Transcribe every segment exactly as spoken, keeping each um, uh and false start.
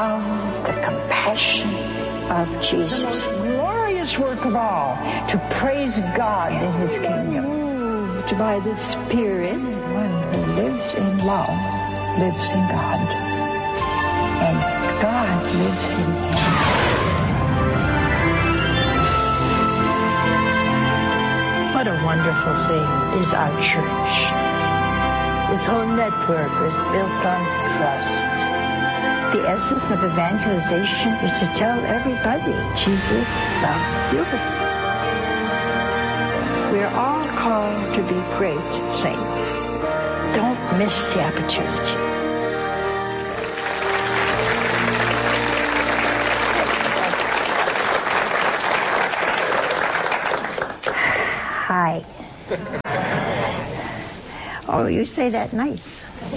love, the compassion of Jesus. The most glorious work of all, to praise God in His kingdom. Moved by the Spirit, one who lives in love lives in God, and God lives in him. What a wonderful thing is our church. This whole network is built on trust. The essence of evangelization is to tell everybody Jesus loves you. We're all called to be great saints. Don't miss the opportunity. Hi. Oh, you say that nice.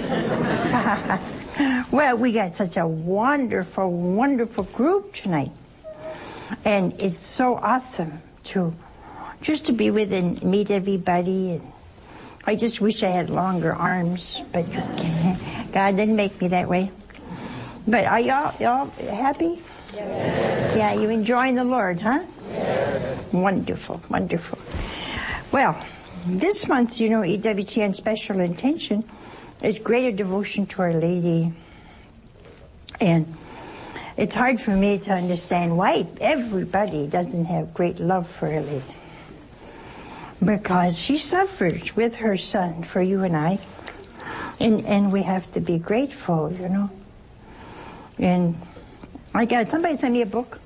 Well, we got such a wonderful, wonderful group tonight. And it's so awesome to just to be with and meet everybody. And I just wish I had longer arms, but God didn't make me that way. But are y'all, y'all happy? Yes. Yeah, you enjoying the Lord, huh? Yes. Wonderful, wonderful. Well, this month, you know, E W T N Special Intention is greater devotion to Our Lady. And it's hard for me to understand why everybody doesn't have great love for Our Lady. Because she suffered with her son for you and I. And, and we have to be grateful, you know. And I got, somebody sent me a book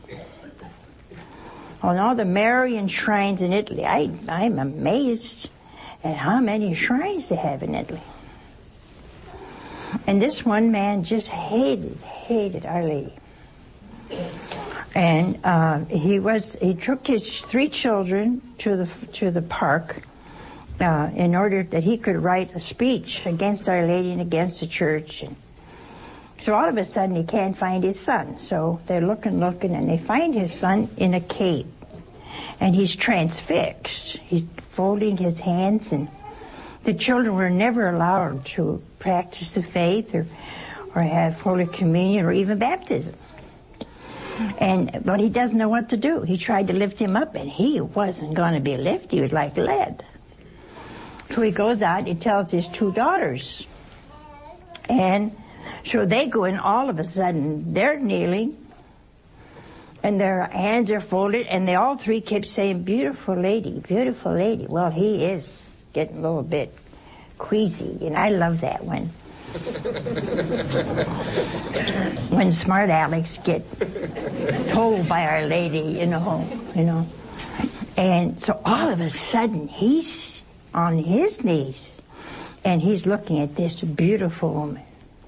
on all the Marian shrines in Italy. I, I'm amazed at how many shrines they have in Italy. And this one man just hated, hated Our Lady. And uh, he was, he took his three children to the to the park uh, in order that he could write a speech against Our Lady and against the church. And so all of a sudden he can't find his son. So they're looking, looking, and they find his son in a cave. And he's transfixed. He's folding his hands, and the children were never allowed to practice the faith or, or have Holy Communion or even baptism. And, but he doesn't know what to do. He tried to lift him up, and he wasn't going to be lifted. He was like lead. So he goes out, he tells his two daughters. And so they go, and all of a sudden, they're kneeling, and their hands are folded, and they all three kept saying, beautiful lady, beautiful lady. Well, he is getting a little bit queasy, and I love that when when smart Alex get told by Our Lady, you know, you know. And so all of a sudden, he's on his knees, and he's looking at this beautiful woman.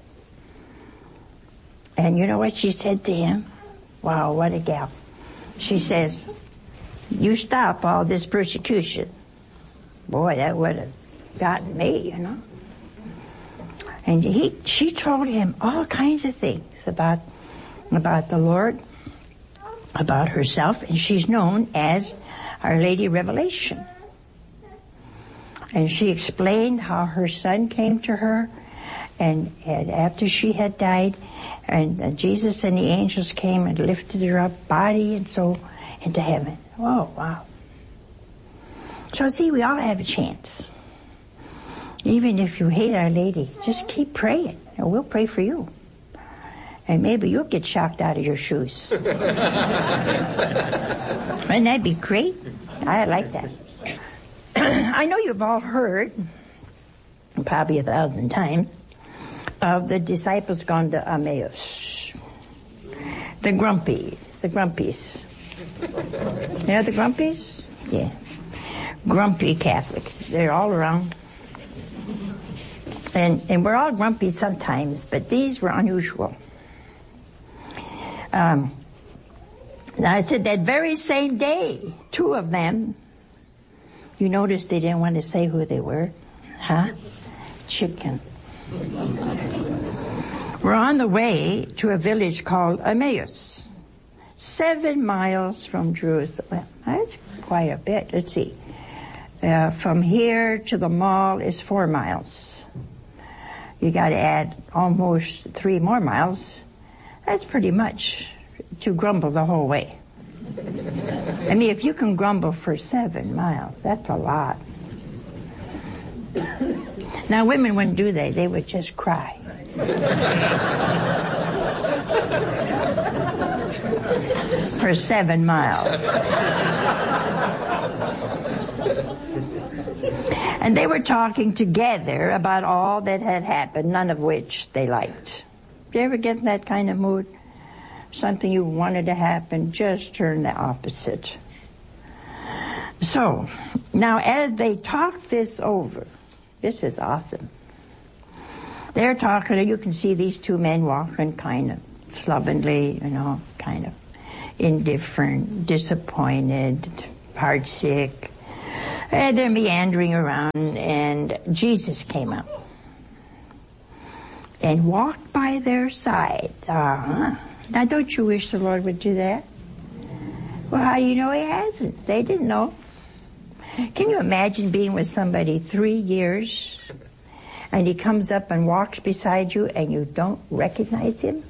And you know what she said to him? Wow, what a gal. She says, you stop all this persecution. Boy, that would have gotten me, you know. And he, she told him all kinds of things about, about the Lord, about herself, and she's known as Our Lady Revelation. And she explained how her son came to her, and, and after she had died, and uh, Jesus and the angels came and lifted her up, body and soul, into heaven. Oh, wow. So see, we all have a chance. Even if you hate Our Lady, just keep praying, and we'll pray for you. And maybe you'll get shocked out of your shoes. Wouldn't that be great? I like that. I know you've all heard, probably a thousand times, of the disciples gone to Emmaus. The grumpy, the grumpies. You know the grumpies? Yeah. Grumpy Catholics. They're all around. And, and we're all grumpy sometimes, but these were unusual. Um, now I said that very same day, two of them, you noticed they didn't want to say who they were, huh? Chicken. We're on the way to a village called Emmaus, seven miles from Jerusalem. That's quite a bit. Let's see. Uh, from here to the mall is four miles. You got to add almost three more miles That's pretty much to grumble the whole way. I mean, if you can grumble for seven miles, that's a lot. Now, women wouldn't do that. They would just cry. For seven miles. And they were talking together about all that had happened, none of which they liked. Do you ever get in that kind of mood? Something you wanted to happen, just turn the opposite. So, now as they talk this over, this is awesome. They're talking, and you can see these two men walking kind of slovenly, you know, kind of indifferent, disappointed, heartsick. And they're meandering around, and Jesus came up and walked by their side. Uh-huh. Now, don't you wish the Lord would do that? Well, how do you know He hasn't? They didn't know. Can you imagine being with somebody three years, and He comes up and walks beside you, and you don't recognize Him?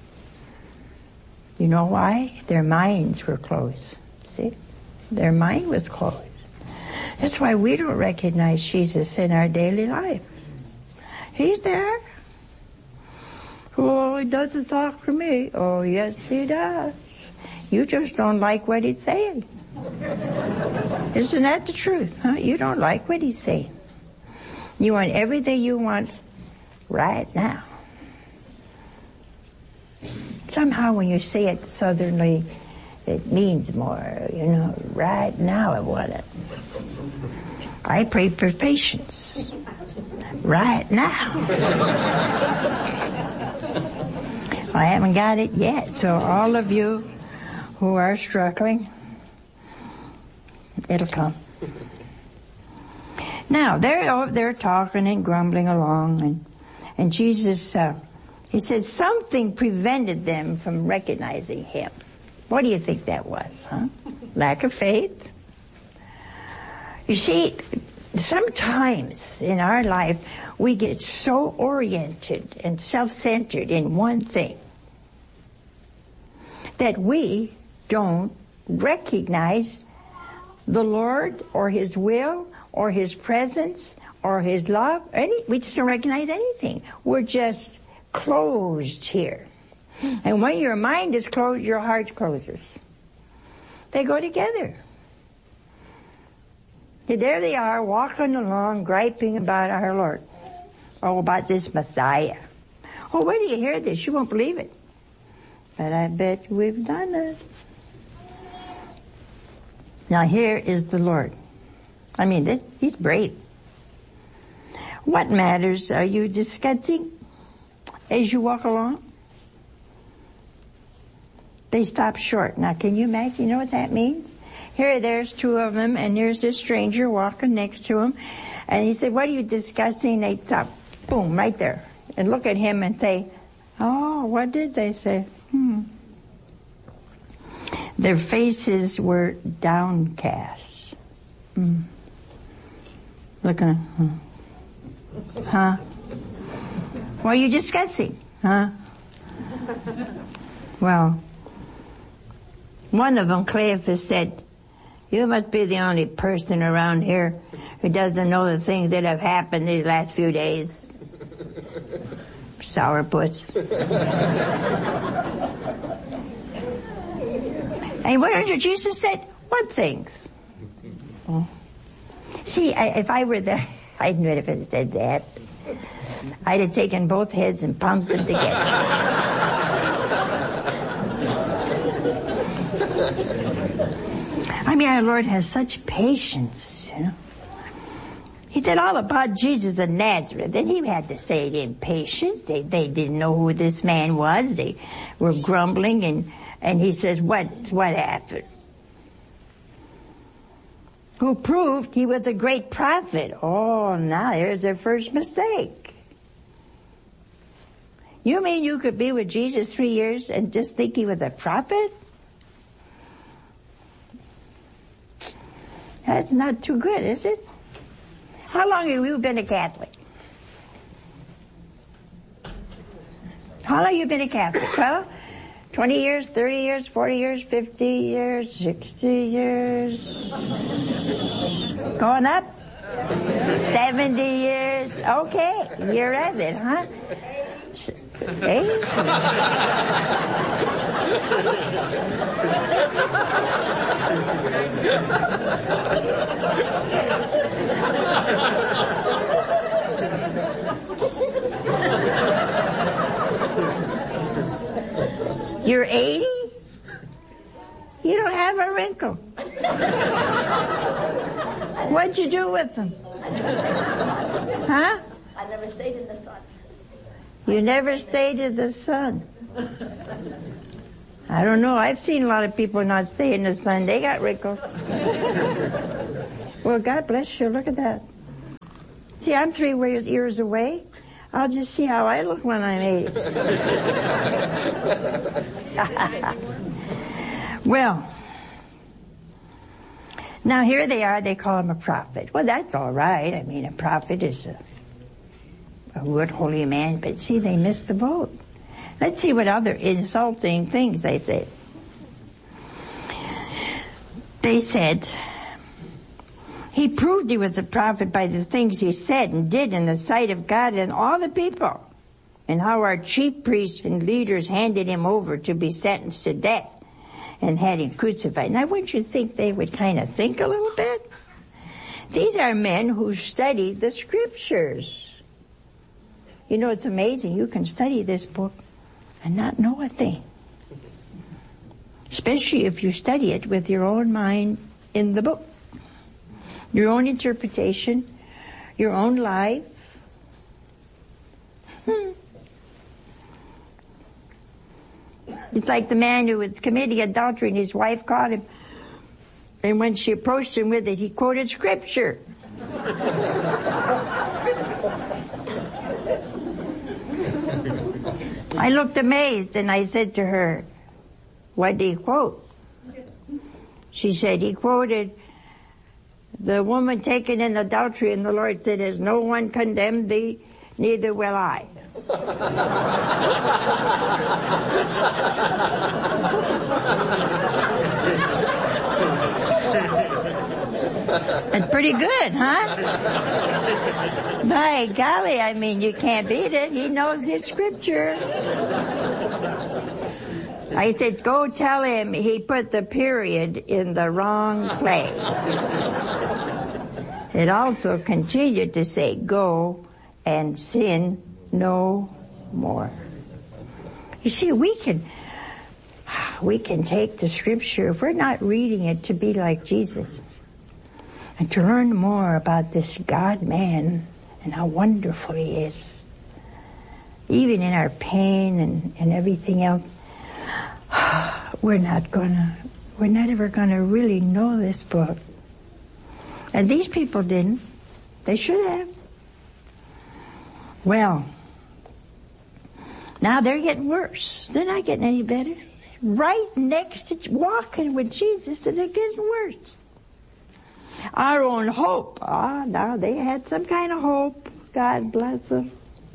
You know why? Their minds were closed. See? Their mind was closed. That's why we don't recognize Jesus in our daily life. He's there. Oh, He doesn't talk for me. Oh, yes, He does. You just don't like what He's saying. Isn't that the truth? Huh? You don't like what He's saying. You want everything you want right now. Somehow when you say it southernly, it means more, you know, right now I want it. I pray for patience. Right now. I haven't got it yet, so all of you who are struggling, it'll come. Now, they're, they're talking and grumbling along, and, and Jesus, uh, He says something prevented them from recognizing Him. What do you think that was, huh? Lack of faith? You see, sometimes in our life, we get so oriented and self-centered in one thing that we don't recognize the Lord or His will or His presence or His love. Any, we just don't recognize anything. We're just closed here. And when your mind is closed, your heart closes. They go together. And there they are, walking along, griping about our Lord. Oh, about this Messiah. Oh, wait till you hear this. You won't believe it. But I bet we've done it. Now here is the Lord. I mean, this, He's brave. What matters are you discussing as you walk along? They stop short. Now, can you imagine? You know what that means? Here, there's two of them, and there's this stranger walking next to him. And he said, what are you discussing? They stop, boom, right there. And look at him and say, oh, what did they say? Hmm. Their faces were downcast. Hmm. Looking at, hmm. Huh? What are you discussing? Huh? Well, one of them, Cleophas, said, you must be the only person around here who doesn't know the things that have happened these last few days. Sourpuss. And what did Jesus said? What things? Oh. See, I, if I were there, I admit if it said that, I'd have taken both heads and pumped them together. I mean, our Lord has such patience, you know. He said all about Jesus of Nazareth, and He had to say it impatient. They, they didn't know who this man was. They were grumbling, and, and He says, what, what happened? Who proved He was a great prophet. Oh, now there's their first mistake. You mean you could be with Jesus three years and just think He was a prophet? That's not too good, is it? How long have you been a Catholic? How long have you been a Catholic? Well, twenty years, thirty years, forty years, fifty years, sixty years. Going up? seventy years. Okay, you're at it, huh? Eight? You're eighty? You don't have a wrinkle. What'd you do with them? Huh? I never stayed in the sun. You never stayed in the sun. I don't know. I've seen a lot of people not stay in the sun. They got wrinkles. Well, God bless you. Look at that. See, I'm three years away. I'll just see how I look when I'm eighty. Well, now here they are. They call him a prophet. Well, that's all right. I mean, a prophet is a, a good, holy man. But see, they missed the boat. Let's see what other insulting things they said. They said, he proved he was a prophet by the things he said and did in the sight of God and all the people, and how our chief priests and leaders handed him over to be sentenced to death and had him crucified. Now, wouldn't you think they would kind of think a little bit? These are men who studied the scriptures. You know, it's amazing. You can study this book and not know a thing. Especially if you study it with your own mind in the book. Your own interpretation, your own life. Hmm. It's like the man who was committing adultery and his wife caught him. And when she approached him with it, he quoted scripture. I looked amazed and I said to her, what did he quote? She said, he quoted the woman taken in adultery, and the Lord said, has no one condemned thee, neither will I. That's pretty good, huh? By golly, I mean, you can't beat it. He knows his scripture. I said, go tell him he put the period in the wrong place. It also continued to say, go and sin no more. You see, we can, we can take the scripture, if we're not reading it to be like Jesus, and to learn more about this God-man and how wonderful he is. Even in our pain and, and everything else, we're not gonna, we're not ever gonna really know this book. And these people didn't. They should have. Well, now they're getting worse. They're not getting any better. Right next to walking with Jesus, and they're getting worse. Our own hope. Ah, now they had some kind of hope. God bless them.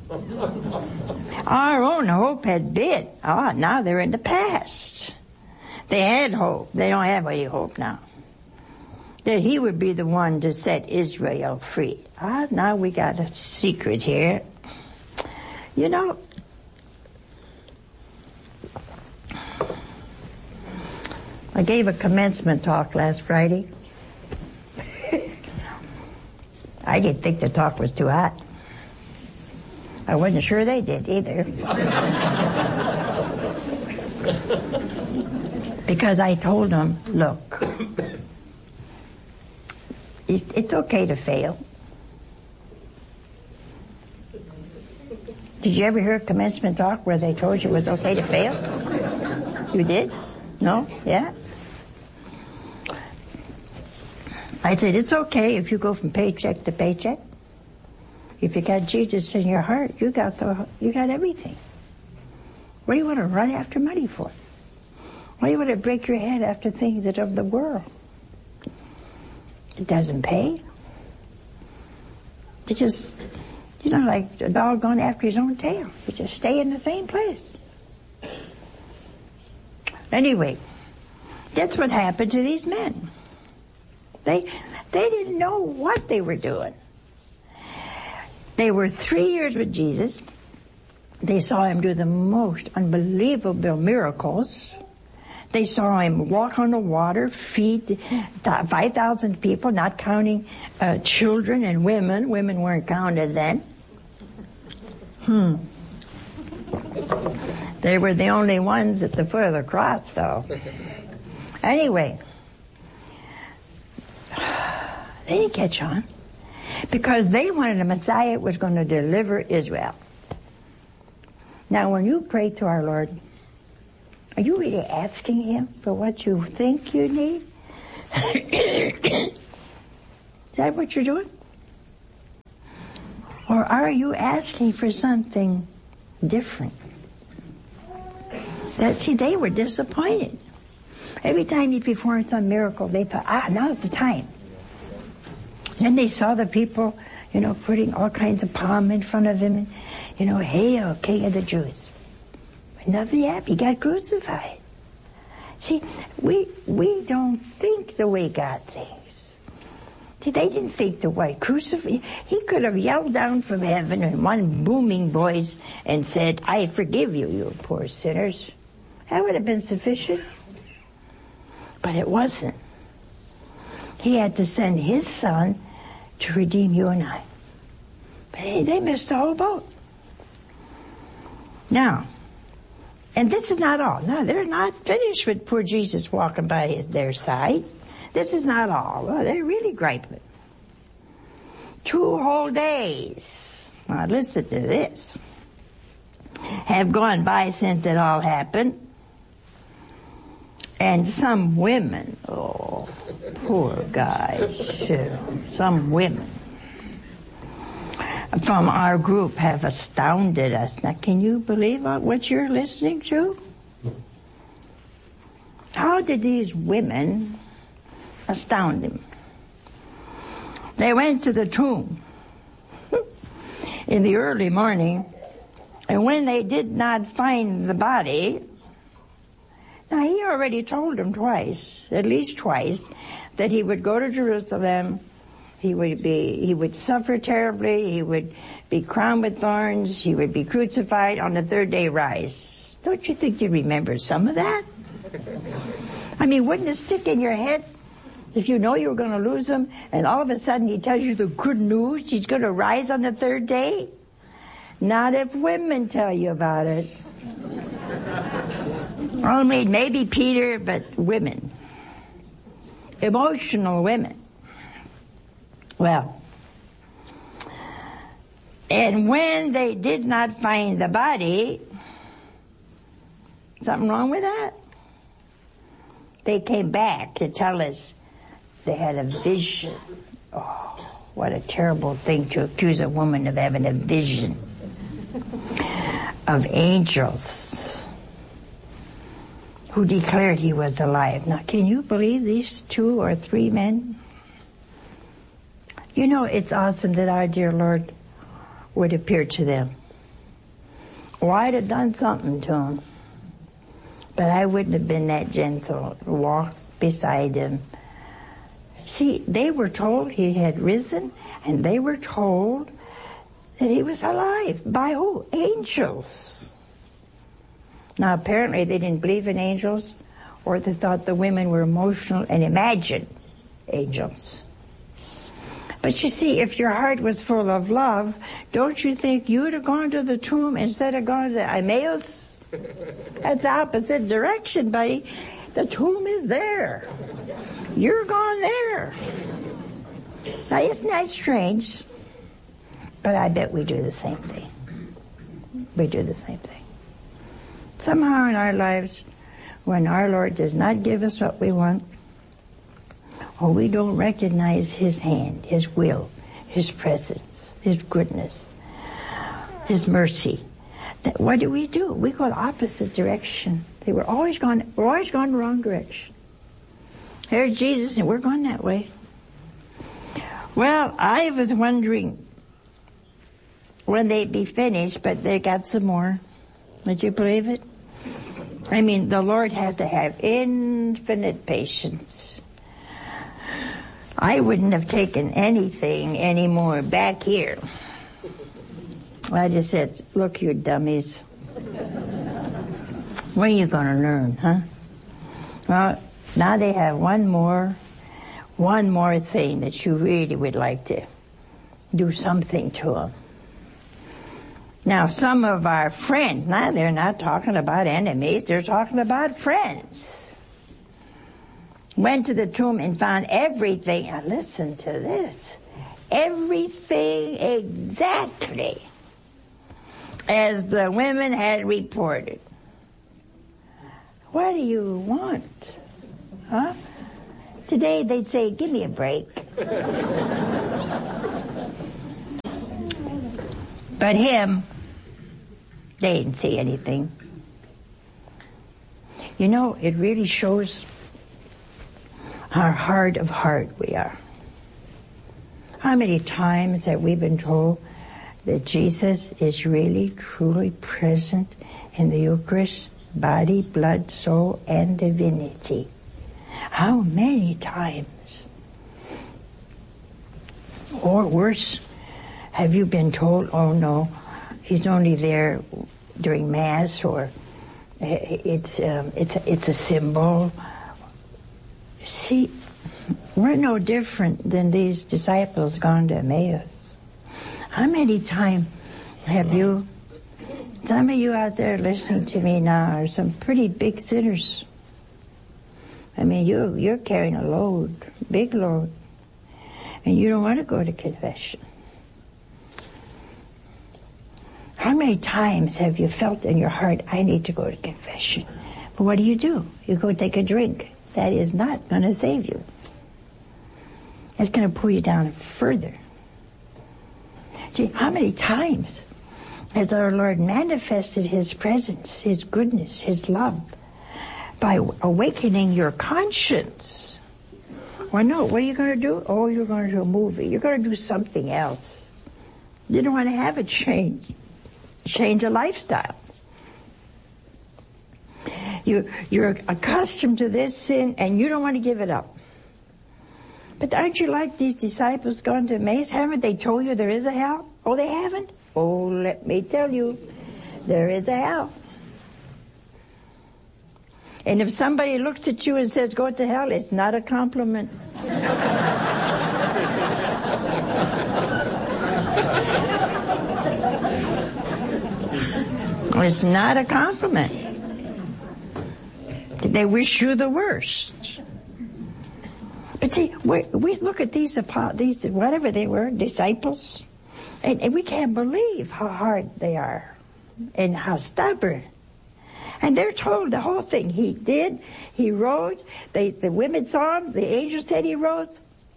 Our own hope had been. Ah, now they're in the past. They had hope. They don't have any hope now. That he would be the one to set Israel free. Ah, now we got a secret here. You know, I gave a commencement talk last Friday. I didn't think the talk was too hot. I wasn't sure they did either. Because I told them, look, it, it's okay to fail. Did you ever hear a commencement talk where they told you it was okay to fail? You did? No? Yeah? I said, it's okay if you go from paycheck to paycheck. If you got Jesus in your heart, you got the, you got everything. What do you want to run after money for? Why do you want to break your head after things that are of the world? It doesn't pay. It just, you know, like a dog going after his own tail. You just stay in the same place. Anyway, that's what happened to these men. They, they didn't know what they were doing. They were three years with Jesus. They saw him do the most unbelievable miracles. They saw him walk on the water, feed five thousand people, not counting uh, children and women. Women weren't counted then. Hmm. They were the only ones at the foot of the cross, though. Anyway, they didn't catch on because they wanted a Messiah that was going to deliver Israel. Now, when you pray to our Lord, are you really asking him for what you think you need? Is that what you're doing? Or are you asking for something different? That, see, they were disappointed. Every time he performed some miracle, they thought, ah, now's the time. Then they saw the people, you know, putting all kinds of palm in front of him. And, you know, hail, King of the Jews. But nothing happened. He got crucified. See, we we don't think the way God thinks. See, they didn't think the way crucified. He could have yelled down from heaven in one booming voice and said, I forgive you, you poor sinners. That would have been sufficient. But it wasn't. He had to send his son to redeem you and I. But they, they missed the whole boat. Now, and this is not all. No, they're not finished with poor Jesus walking by his, their side. This is not all. Oh, they're really griping. Two whole days. Now listen to this. Have gone by since it all happened. And some women, oh, poor guys, some women from our group have astounded us. Now, can you believe what you're listening to? How did these women astound him? They went to the tomb in the early morning, and when they did not find the body, now he already told them twice, at least twice, that he would go to Jerusalem. He would be, he would suffer terribly. He would be crowned with thorns. He would be crucified, on the third day rise. Don't you think you remember some of that? I mean, wouldn't it stick in your head if you know you were going to lose him and all of a sudden he tells you the good news, he's going to rise on the third day? Not if women tell you about it. Only maybe Peter, but women. Emotional women. Well, and when they did not find the body, something wrong with that? They came back to tell us they had a vision. Oh, what a terrible thing to accuse a woman of having a vision of angels who declared he was alive. Now, can you believe these two or three men? You know, it's awesome that our dear Lord would appear to them. Well, I'd have done something to him, but I wouldn't have been that gentle, walk beside him. See, they were told he had risen, and they were told that he was alive. By who? Angels. Now, apparently they didn't believe in angels, or they thought the women were emotional and imagined angels. But you see, if your heart was full of love, don't you think you would have gone to the tomb instead of going to Emmaus? That's the opposite direction, buddy. The tomb is there. You're gone there. Now, isn't that strange? But I bet we do the same thing. We do the same thing. Somehow in our lives, when our Lord does not give us what we want, or we don't recognize his hand, his will, his presence, his goodness, his mercy, that what do we do? We go the opposite direction. They were always gone, we're always going the wrong direction. Here's Jesus, and we're going that way. Well, I was wondering when they'd be finished, but they got some more. Would you believe it? I mean, the Lord has to have infinite patience. I wouldn't have taken anything anymore back here. I just said, look, you dummies. When are you going to learn, huh? Well, now they have one more, one more thing that you really would like to do something to them. Now, some of our friends, now they're not talking about enemies, they're talking about friends. Went to the tomb and found everything. Now listen to this. Everything exactly as the women had reported. What do you want? Huh? Today they'd say, give me a break. But him, they didn't see anything. You know, it really shows how hard of heart we are. How many times have we been told that Jesus is really, truly present in the Eucharist, body, blood, soul, and divinity? How many times? Or worse, have you been told, oh no, he's only there during Mass, or it's um, it's it's a symbol. See, we're no different than these disciples gone to Emmaus. How many times have you, some of you out there listening to me now are some pretty big sinners. I mean, you, you're carrying a load, big load, and you don't want to go to confession. How many times have you felt in your heart, I need to go to confession? But what do you do? You go take a drink. That is not going to save you. It's going to pull you down further. Gee, how many times has our Lord manifested His presence, His goodness, His love by awakening your conscience? Well, no, what are you going to do? Oh, you're going to do a movie. You're going to do something else. You don't want to have a change. Change a lifestyle. You, you're accustomed to this sin and you don't want to give it up. But aren't you like these disciples going to Emmaus? Haven't they told you there is a hell? Oh, they haven't? Oh, let me tell you, there is a hell. And if somebody looks at you and says, go to hell, it's not a compliment. It's not a compliment. They wish you the worst. But see, we, we look at these, these, whatever they were, disciples, and, and we can't believe how hard they are and how stubborn. And they're told the whole thing. He did, he rose, they, the women saw him, the angel said he rose.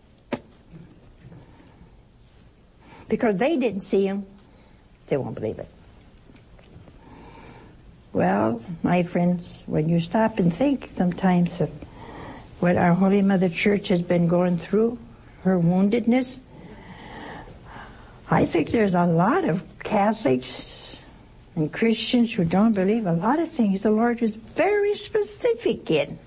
Because they didn't see him, they won't believe it. Well, my friends, when you stop and think sometimes of what our Holy Mother Church has been going through, her woundedness, I think there's a lot of Catholics and Christians who don't believe a lot of things the Lord is very specific in.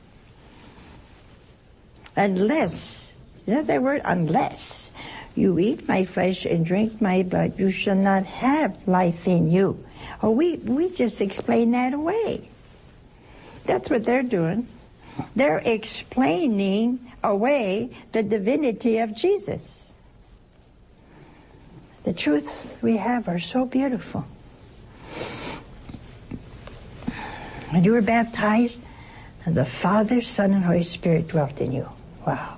Unless, you know that word, unless you eat my flesh and drink my blood, you shall not have life in you. Oh, we, we just explain that away. That's what they're doing. They're explaining away the divinity of Jesus. The truths we have are so beautiful. When you were baptized, and the Father, Son, and Holy Spirit dwelt in you. Wow.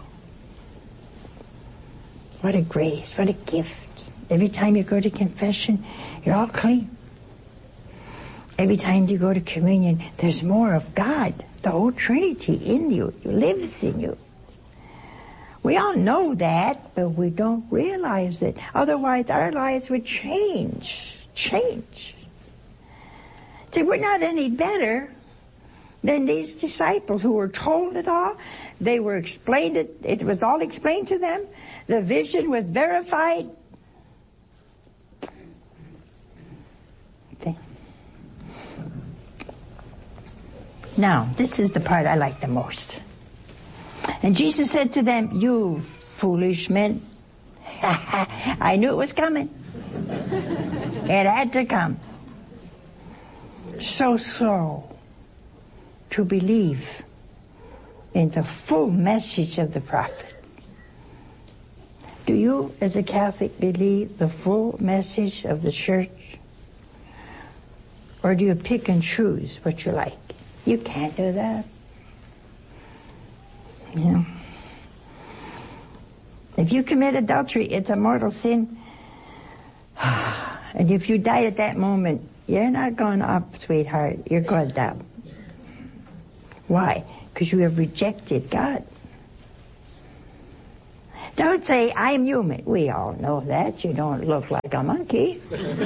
What a grace, what a gift. Every time you go to confession, you're all clean. Every time you go to communion, there's more of God, the whole Trinity in you, lives in you. We all know that, but we don't realize it. Otherwise, our lives would change, change. See, we're not any better than these disciples who were told it all. They were explained it, it was all explained to them. The vision was verified. Now, this is the part I like the most. And Jesus said to them, you foolish men. I knew it was coming. It had to come. So slow to believe in the full message of the prophet. Do you, as a Catholic, believe the full message of the church? Or do you pick and choose what you like? You can't do that. You know. If you commit adultery, it's a mortal sin. And if you die at that moment, you're not going up, sweetheart. You're going down. Why? Because you have rejected God. Don't say, I'm human. We all know that. You don't look like a monkey.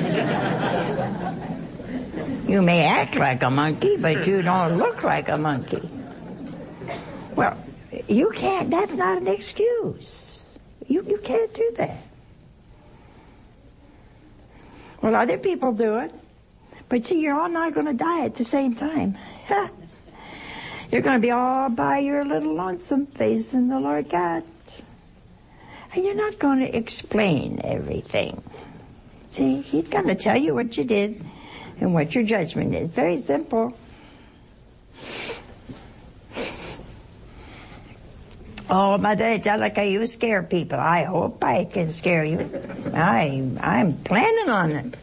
You may act like a monkey, but you don't look like a monkey. Well, you can't, that's not an excuse. You, you can't do that. Well, other people do it. But see, you're all not going to die at the same time. You're going to be all by your little lonesome facing the Lord God. And you're not going to explain everything. See, He's going to tell you what you did and what your judgment is. Very simple. Oh, Mother Angelica, you scare people. I hope I can scare you. I, I'm planning on it.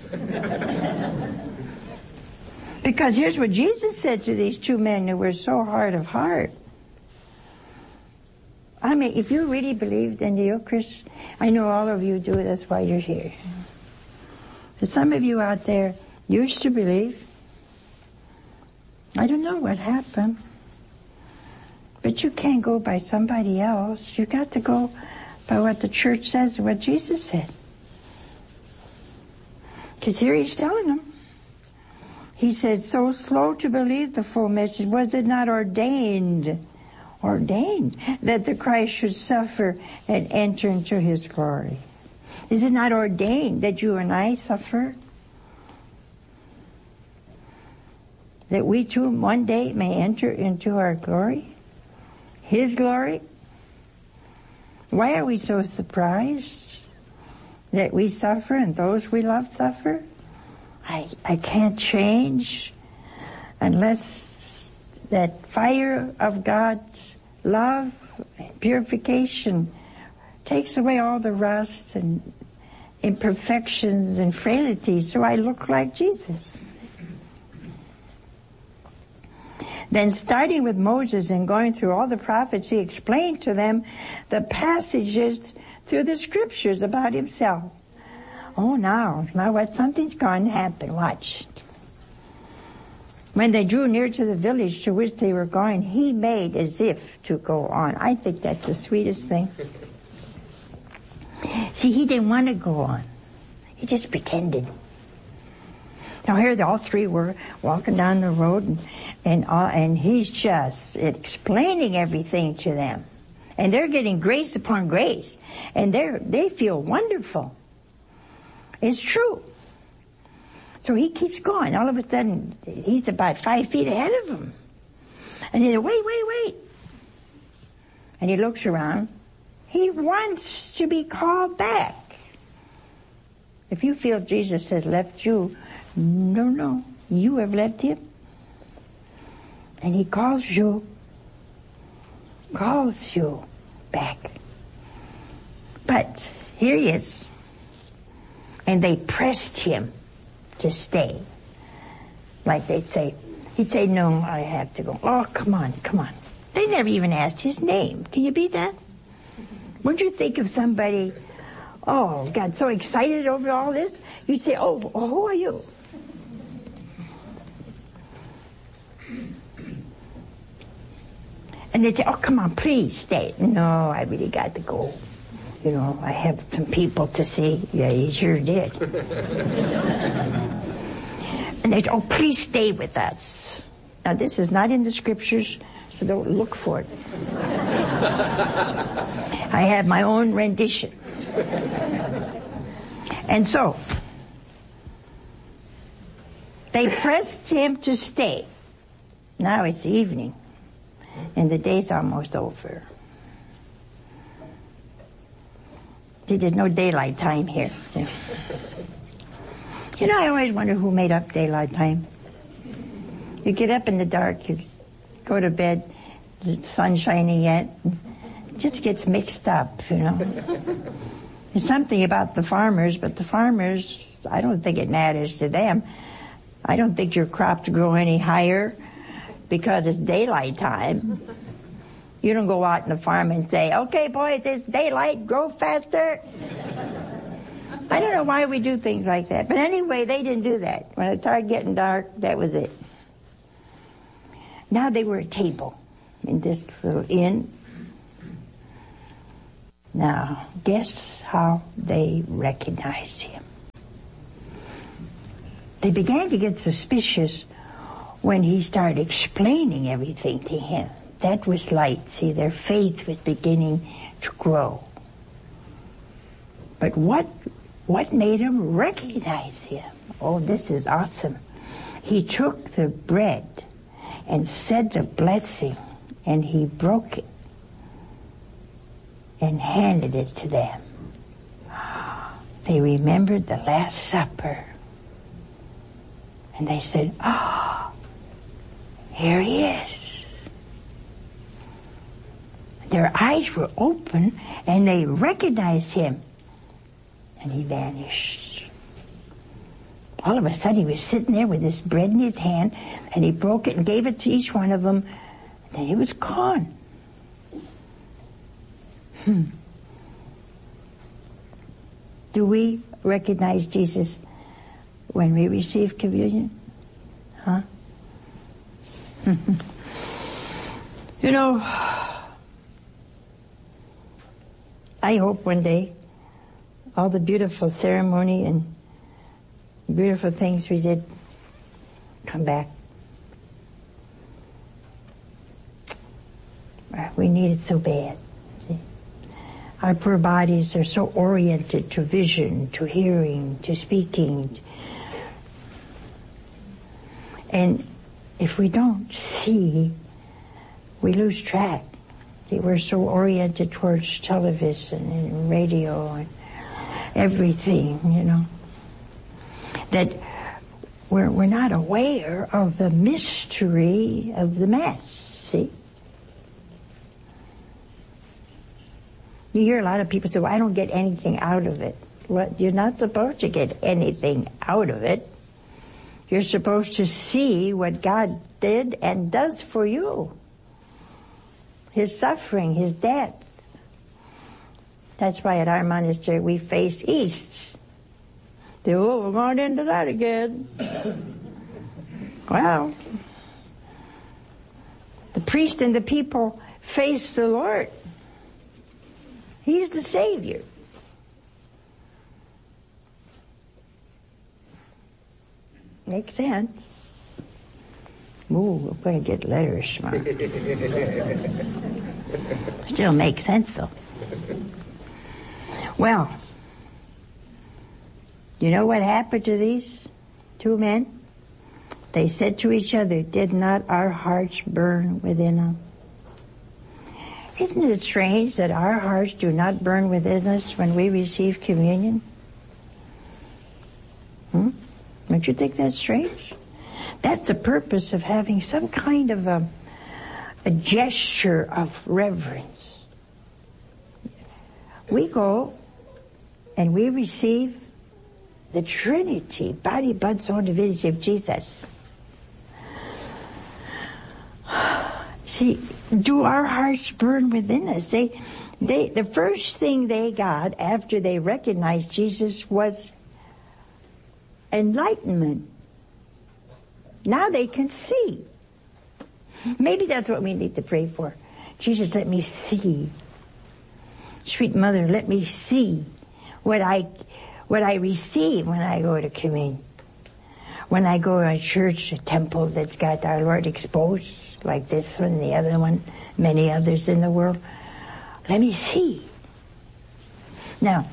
Because here's what Jesus said to these two men who were so hard of heart. I mean, if you really believed in the Eucharist, I know all of you do, that's why you're here. But some of you out there used to believe. I don't know what happened. But you can't go by somebody else. You got to go by what the church says and what Jesus said. Because here He's telling them. He said, so slow to believe the full message. Was it not ordained, ordained that the Christ should suffer and enter into His glory? Is it not ordained that you and I suffer? That we too one day may enter into our glory? His glory? Why are we so surprised that we suffer and those we love suffer? I, I can't change unless that fire of God's love and purification takes away all the rust and imperfections and frailties so I look like Jesus. Then starting with Moses and going through all the prophets, He explained to them the passages through the scriptures about Himself. Oh, now, now what? Something's going to happen. Watch. When they drew near to the village to which they were going, He made as if to go on. I think that's the sweetest thing. See, He didn't want to go on. He just pretended. Now here, all three were walking down the road, and and, uh, and He's just explaining everything to them, and they're getting grace upon grace, and they they feel wonderful. It's true. So He keeps going. All of a sudden, He's about five feet ahead of them, and He said, "Wait, wait, wait!" And He looks around. He wants to be called back. If you feel Jesus has left you, no, no, you have left Him. And He calls you, calls you back. But here He is. And they pressed Him to stay. Like they'd say, He'd say, no, I have to go. Oh, come on, come on. They never even asked His name. Can you beat that? Wouldn't you think of somebody, oh, got so excited over all this? You'd say, oh, oh who are you? And they'd say, oh, come on, please stay. No, I really got to go. You know, I have some people to see. Yeah, He sure did. And they'd say, oh, please stay with us. Now, this is not in the scriptures, so don't look for it. I have my own rendition. And so, they pressed Him to stay. Now it's evening, and the day's almost over. See, there's no daylight time here. You know, I always wonder who made up daylight time. You get up in the dark, you go to bed, the sun's shining yet, it just gets mixed up, you know. There's something about the farmers, but the farmers, I don't think it matters to them. I don't think your crops grow any higher because it's daylight time. You don't go out in the farm and say, okay, boys, it's daylight, grow faster. I don't know why we do things like that. But anyway, they didn't do that. When it started getting dark, that was it. Now they were at a table in this little inn. Now, guess how they recognized him? They began to get suspicious when he started explaining everything to him. That was light. See, their faith was beginning to grow. But what, what made them recognize him? Oh, this is awesome. He took the bread and said the blessing, and he broke it and handed it to them. They remembered the Last Supper. And they said, oh, here he is. Their eyes were open and they recognized him. And he vanished. All of a sudden he was sitting there with this bread in his hand, and he broke it and gave it to each one of them. And then he was gone. Hmm. Do we recognize Jesus when we receive communion? Huh? You know, I hope one day all the beautiful ceremony and beautiful things we did come back. We need it so bad. See? Our poor bodies are so oriented to vision, to hearing, to speaking. And if we don't see, we lose track. See, we're so oriented towards television and radio and everything, you know, that we're, we're not aware of the mystery of the Mass, see? You hear a lot of people say, well, I don't get anything out of it. Well, you're not supposed to get anything out of it. You're supposed to see what God did and does for you. His suffering, His death. That's why at our monastery we face east. They, oh, we're going into that again. Well, the priest and the people face the Lord. He's the Savior. Makes sense. Ooh, we're going to get letters tomorrow. Still makes sense, though. Well, you know what happened to these two men? They said to each other, did not our hearts burn within them? Isn't it strange that our hearts do not burn within us when we receive communion? Hmm? Don't you think that's strange? That's the purpose of having some kind of a, a gesture of reverence. We go and we receive the Trinity, body, blood, soul, and divinity of Jesus. See, do our hearts burn within us? They, they, the first thing they got after they recognized Jesus was enlightenment. Now they can see. Maybe that's what we need to pray for. Jesus, let me see. Sweet Mother, let me see what I, what I receive when I go to communion. When I go to a church, a temple that's got our Lord exposed, like this one, the other one, many others in the world, let me see. Now,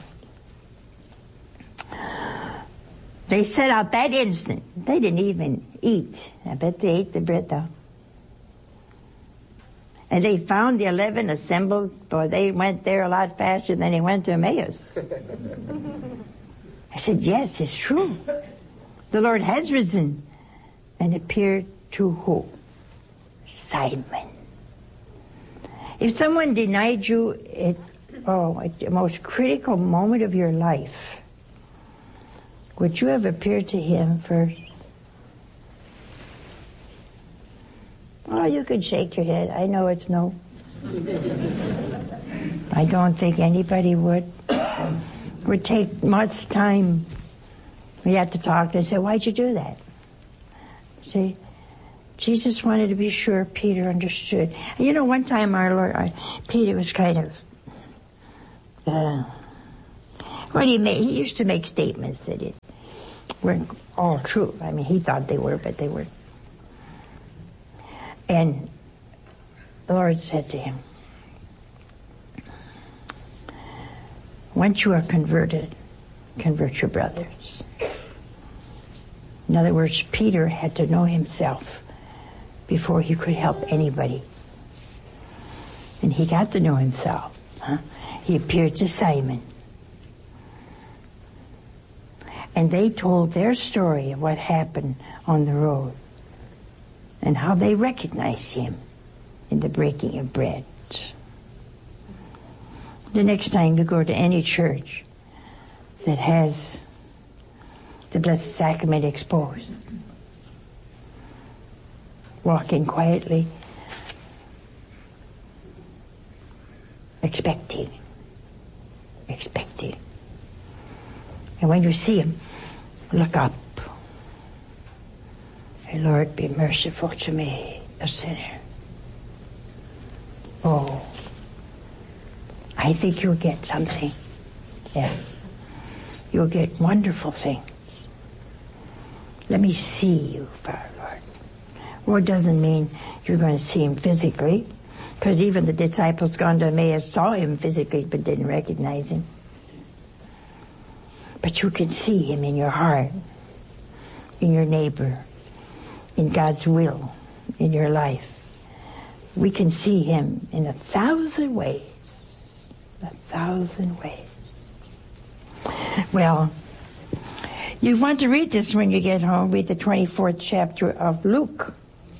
they set out that instant. They didn't even eat. I bet they ate the bread though. And they found the eleven assembled, but they went there a lot faster than they went to Emmaus. I said, yes, it's true. The Lord has risen and appeared to who? Simon. If someone denied you at, oh, at the most critical moment of your life, would you have appeared to him first? Oh, you could shake your head. I know it's no. I don't think anybody would. It would take much time. We have to talk. They say, why'd you do that? See, Jesus wanted to be sure Peter understood. And you know, one time our Lord, our, Peter was kind of, uh, what he made, he used to make statements that it weren't all true. I mean, he thought they were, but they weren't. And the Lord said to him, once you are converted, convert your brothers. In other words, Peter had to know himself before he could help anybody. And he got to know himself. Huh? He appeared to Simon. And they told their story of what happened on the road and how they recognized him in the breaking of bread. The next time you go to any church that has the Blessed Sacrament exposed, walk in quietly, expecting, expecting. And when you see him, look up. Hey, Lord, be merciful to me, a sinner. Oh, I think you'll get something. Yeah. You'll get wonderful things. Let me see you, Father Lord. Well, it doesn't mean you're going to see him physically, because even the disciples gone to Emmaus saw him physically but didn't recognize him. But you can see him in your heart, in your neighbor, in God's will, in your life. We can see him in a thousand ways. A thousand ways. Well, you want to read this when you get home. Read the twenty-fourth chapter of Luke.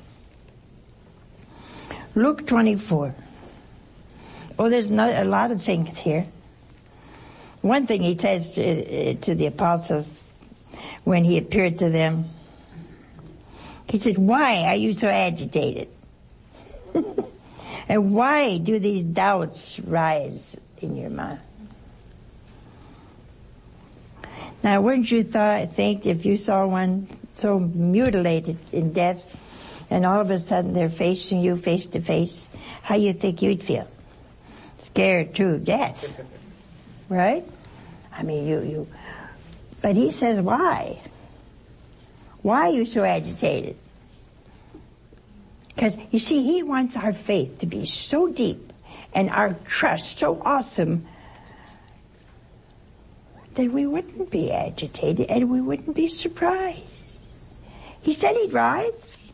Luke twenty-four. Oh, there's not a lot of things here. One thing he says to, to the apostles when he appeared to them, he said, why are you so agitated? And why do these doubts rise in your mind? Now, wouldn't you th- think if you saw one so mutilated in death and all of a sudden they're facing you face to face, how you think you'd feel? Scared to death. Right? I mean, you, you, but he says, why? Why are you so agitated? Because, you see, he wants our faith to be so deep and our trust so awesome that we wouldn't be agitated and we wouldn't be surprised. He said he'd rise.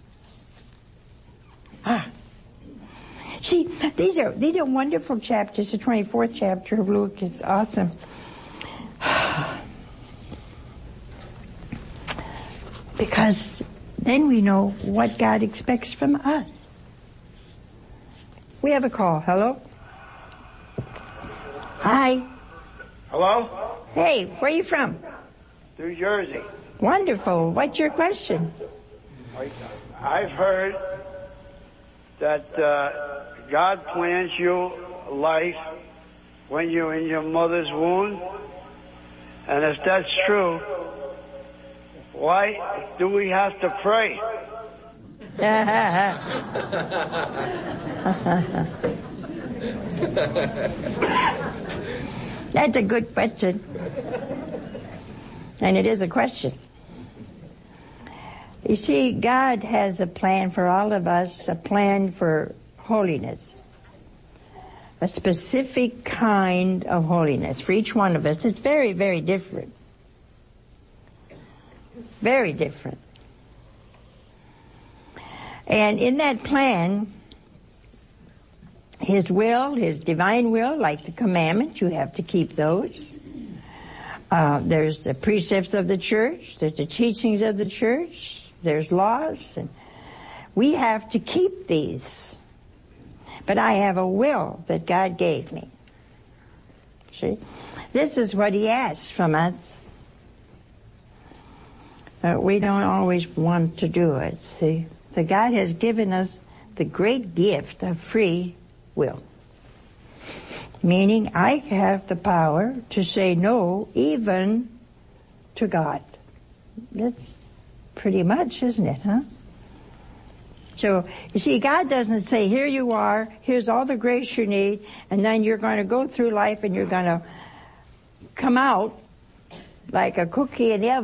Ah. See, these are, these are wonderful chapters. The twenty-fourth chapter of Luke is awesome. Because then we know what God expects from us. We have a call. Hello? Hi. Hello? Hey, where are you from? New Jersey. Wonderful. What's your question? I've heard that uh, God plans you life when you're in your mother's womb. And if that's true, why do we have to pray? That's a good question. And it is a question. You see, God has a plan for all of us, a plan for holiness. A specific kind of holiness for each one of us. It's very, very different. Very different. And in that plan, His will, His divine will, like the commandments, you have to keep those. Uh, there's the precepts of the church, there's the teachings of the church, there's laws, and we have to keep these. But I have a will that God gave me. See? This is what He asks from us. But we don't always want to do it, see? So God has given us the great gift of free will. Meaning I have the power to say no even to God. That's pretty much, isn't it, huh? So, you see, God doesn't say, here you are, here's all the grace you need, and then you're going to go through life and you're going to come out like a cookie in the oven.